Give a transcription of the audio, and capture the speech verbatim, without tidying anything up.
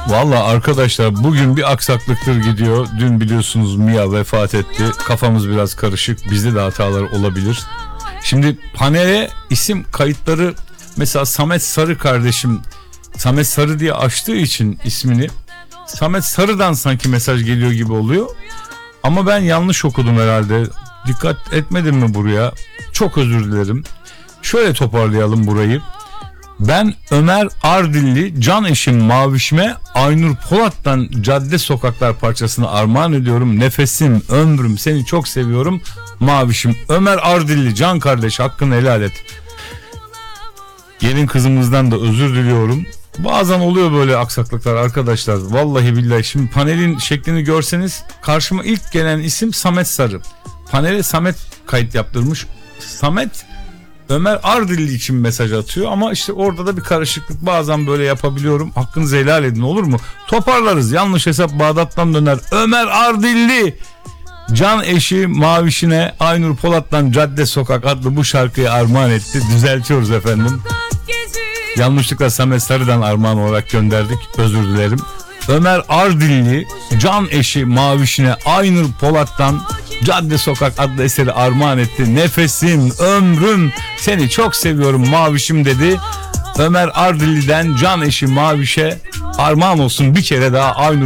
Valla arkadaşlar bugün bir aksaklıktır gidiyor. Dün biliyorsunuz Mia vefat etti. Kafamız biraz karışık. Bizde de hatalar olabilir. Şimdi panele isim kayıtları mesela Samet Sarı kardeşim Samet Sarı diye açtığı için ismini Samet Sarı'dan sanki mesaj geliyor gibi oluyor. Ama ben yanlış okudum herhalde. Dikkat etmedim mi buraya? Çok özür dilerim. Şöyle toparlayalım burayı. Ben Ömer Ardilli, can eşim Mavişime Aynur Polat'tan Cadde Sokaklar parçasını armağan ediyorum. Nefesim, ömrüm, seni çok seviyorum Mavişim. Ömer Ardilli, can kardeş, hakkını helal et. Gelin kızımızdan da özür diliyorum. Bazen oluyor böyle aksaklıklar arkadaşlar. Vallahi billahi, şimdi panelin şeklini görseniz karşıma ilk gelen isim Samet Sarı. Panele Samet kayıt yaptırmış. Samet Ömer Ardilli için mesaj atıyor ama işte orada da bir karışıklık, bazen böyle yapabiliyorum. Hakkınızı helal edin, olur mu? Toparlarız. Yanlış hesap Bağdat'tan döner. Ömer Ardilli, can eşi Mavişine Aynur Polat'tan Cadde Sokak adlı bu şarkıyı armağan etti. Düzeltiyoruz efendim. Yanlışlıkla Samet Sarı'dan armağan olarak gönderdik. Özür dilerim. Ömer Ardilli, can eşi Mavişine Aynur Polat'tan Cadde Sokak adlı eseri armağan etti. Nefesim, ömrüm, seni çok seviyorum Mavişim dedi. Ömer Ardilli'den can eşi Maviş'e armağan olsun bir kere daha Aynur